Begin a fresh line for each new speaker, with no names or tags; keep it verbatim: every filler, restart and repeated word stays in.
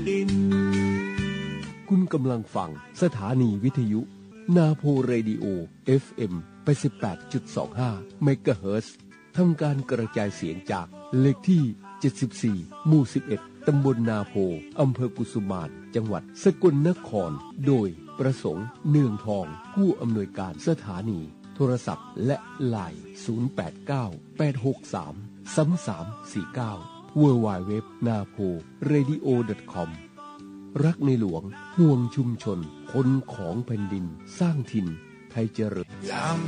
ดิน
คุณกำลังฟังสถานีวิทยุนาโพเรดิโอ เอฟ เอ็ม แปดสิบแปดจุดสองห้า เมกะเฮิรตซ์ทำการกระจายเสียงจากเลขที่เจ็ดสิบสี่หมู่สิบเอ็ดตำบลนาโพอำเภอกุสุมานจังหวัดสกลนครโดยประสงค์เนืองทองผู้อำนวยการสถานีโทรศัพท์และไลน์ศูนย์ แปด เก้า แปด หก สาม สาม สาม สี่ เก้า ดับเบิลยู ดับเบิลยู ดับเบิลยู ดอท นาโพเรดิโอ ดอท คอม รักในหลวงห่วงชุมชนคนของแผ่นดินสร้างถิ่นไทยเจริญ